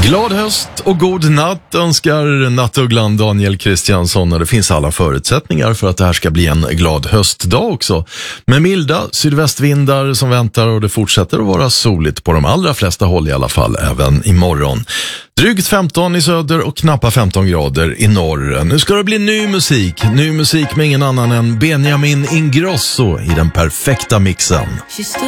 Glad höst och god natt önskar nattugglan Daniel Kristiansson, och det finns alla förutsättningar för att det här ska bli en glad höstdag också. Med milda sydvästvindar som väntar, och det fortsätter att vara soligt på de allra flesta håll i alla fall, även imorgon. Drygt 15 i söder och knappa 15 grader i norr. Nu ska det bli ny musik med ingen annan än Benjamin Ingrosso i den perfekta mixen.